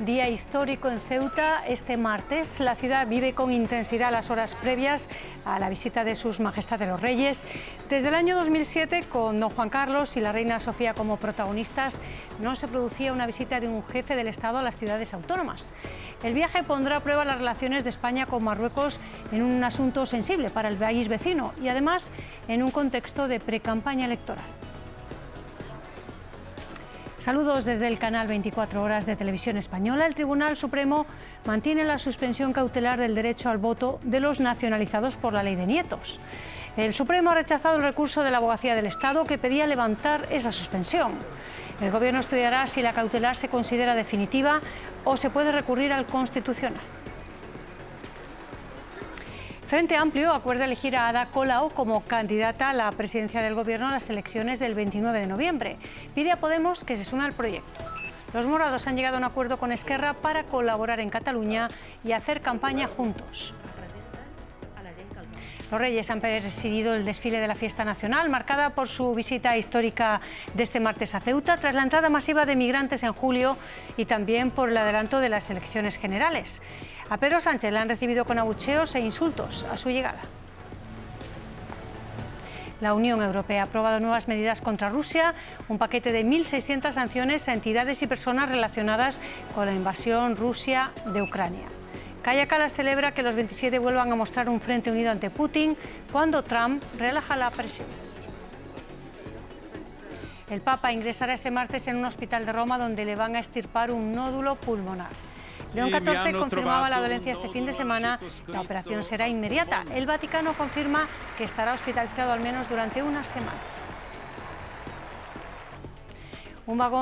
Día histórico en Ceuta este martes. La ciudad vive con intensidad las horas previas a la visita de sus majestades los reyes. Desde el año 2007, con don Juan Carlos y la reina Sofía como protagonistas, no se producía una visita de un jefe del Estado a las ciudades autónomas. El viaje pondrá a prueba las relaciones de España con Marruecos en un asunto sensible para el país vecino y además en un contexto de precampaña electoral. Saludos desde el canal 24 Horas de Televisión Española. El Tribunal Supremo mantiene la suspensión cautelar del derecho al voto de los nacionalizados por la ley de nietos. El Supremo ha rechazado el recurso de la Abogacía del Estado que pedía levantar esa suspensión. El Gobierno estudiará si la cautelar se considera definitiva o se puede recurrir al Constitucional. Frente Amplio acuerda elegir a Ada Colau como candidata a la presidencia del Gobierno en las elecciones del 29 de noviembre. Pide a Podemos que se sume al proyecto. Los morados han llegado a un acuerdo con Esquerra para colaborar en Cataluña y hacer campaña juntos. Los Reyes han presidido el desfile de la fiesta nacional, marcada por su visita histórica de este martes a Ceuta, tras la entrada masiva de migrantes en julio y también por el adelanto de las elecciones generales. A Pedro Sánchez le han recibido con abucheos e insultos a su llegada. La Unión Europea ha aprobado nuevas medidas contra Rusia, un paquete de 1.600 sanciones a entidades y personas relacionadas con la invasión rusa de Ucrania. Kaja Kallas celebra que los 27 vuelvan a mostrar un frente unido ante Putin cuando Trump relaja la presión. El Papa ingresará este martes en un hospital de Roma donde le van a extirpar un nódulo pulmonar. León XIV confirmaba la dolencia este fin de semana. La operación será inmediata. El Vaticano confirma que estará hospitalizado al menos durante una semana. Un vagón